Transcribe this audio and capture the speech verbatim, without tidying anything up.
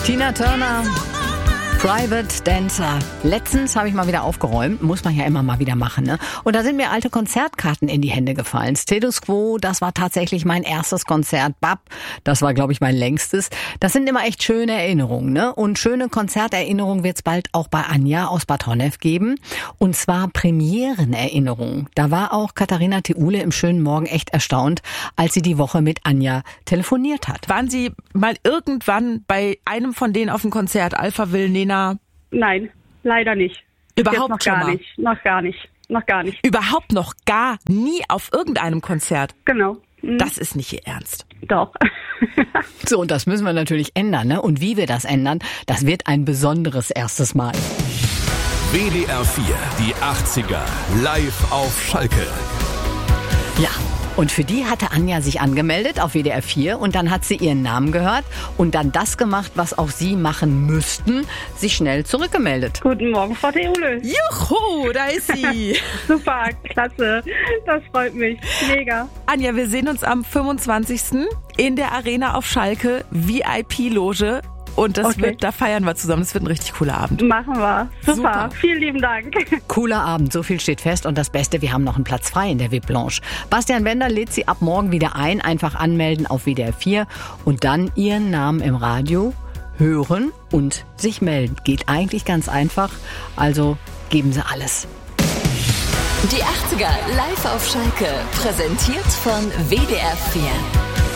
Tina Turner, Private Dancer. Letztens habe ich mal wieder aufgeräumt, muss man ja immer mal wieder machen, ne? Und da sind mir alte Konzertkarten in die Hände gefallen. Status Quo, das war tatsächlich mein erstes Konzert. Bab, das war, glaube ich, mein längstes. Das sind immer echt schöne Erinnerungen, ne? Und schöne Konzerterinnerungen wird es bald auch bei Anja aus Bad Honnef geben. Und zwar Premierenerinnerungen. Da war auch Katharina Theule im schönen Morgen echt erstaunt, als sie die Woche mit Anja telefoniert hat. Waren Sie mal irgendwann bei einem von denen auf dem Konzert, Alpha Will, Nena? Nein, leider nicht. Überhaupt noch schon gar mal? nicht. Noch gar nicht. Noch gar nicht. Überhaupt noch gar nie auf irgendeinem Konzert? Genau. Mhm. Das ist nicht Ihr Ernst. Doch. So, und das müssen wir natürlich ändern, ne? Und wie wir das ändern, das wird ein besonderes erstes Mal. W D R vier, die achtziger, live auf Schalke. Ja. Und für die hatte Anja sich angemeldet auf W D R vier und dann hat sie ihren Namen gehört und dann das gemacht, was auch sie machen müssten, sich schnell zurückgemeldet. Guten Morgen, Frau Theule. Juhu, da ist sie. Super, klasse. Das freut mich. Mega. Anja, wir sehen uns am fünfundzwanzigsten in der Arena auf Schalke, V I P-Loge. Und das Okay. wird, da feiern wir zusammen. Das wird ein richtig cooler Abend. Machen wir. Super. Super. Vielen lieben Dank. Cooler Abend, so viel steht fest und das Beste, wir haben noch einen Platz frei in der V I P-Lounge. Bastian Wender lädt sie ab morgen wieder ein, einfach anmelden auf W D R vier und dann ihren Namen im Radio hören und sich melden. Geht eigentlich ganz einfach, also geben Sie alles. Die achtziger live auf Schalke, präsentiert von W D R vier.